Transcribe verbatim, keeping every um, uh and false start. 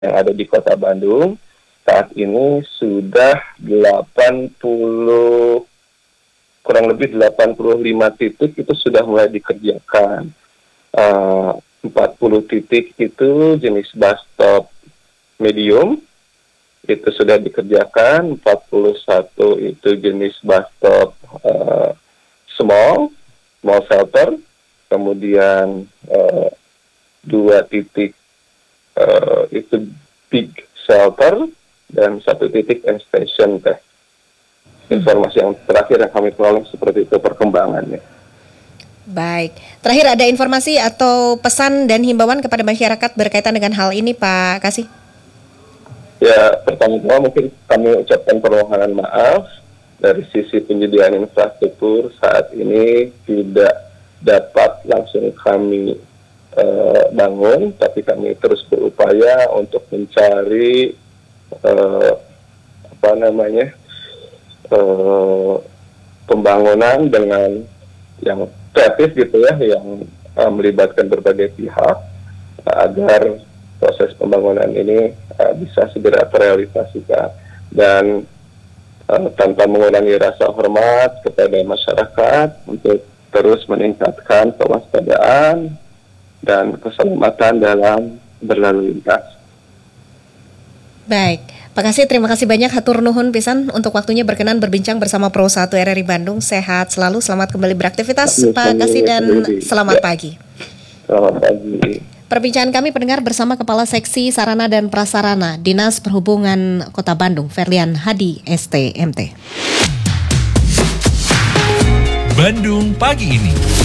yang ada di Kota Bandung. Saat ini sudah delapan puluh, kurang lebih delapan puluh lima titik itu sudah mulai dikerjakan. Uh, empat puluh titik itu jenis bus stop medium, itu sudah dikerjakan. Empat puluh satu itu jenis bus stop uh, small, small shelter. Kemudian uh, dua titik uh, itu big shelter, dan satu titik end station teh. Informasi yang terakhir yang kami peroleh seperti itu perkembangannya. Baik, terakhir ada informasi atau pesan dan himbauan kepada masyarakat berkaitan dengan hal ini, Pak Kasih? Ya, pertama-tama mungkin kami ucapkan permohonan maaf dari sisi penyediaan infrastruktur saat ini tidak dapat langsung kami uh, bangun, tapi kami terus berupaya untuk mencari uh, apa namanya uh, pembangunan dengan yang kreatif gitu ya, yang uh, melibatkan berbagai pihak uh, agar proses pembangunan ini uh, bisa segera terrealisasikan, dan uh, tanpa mengurangi rasa hormat kepada masyarakat untuk terus meningkatkan kewaspadaan dan keselamatan dalam berlalu lintas. Baik, Pak Kasih, terima kasih banyak, hatur nuhun pisan untuk waktunya berkenan berbincang bersama Pro satu R R I Bandung. Sehat selalu, selamat kembali beraktivitas Selamat Pak Kasih, dan selamat ya. pagi. Selamat pagi. Perbincangan kami pendengar bersama Kepala Seksi Sarana dan Prasarana Dinas Perhubungan Kota Bandung, Ferlian Hadi S T M T. Bandung pagi ini.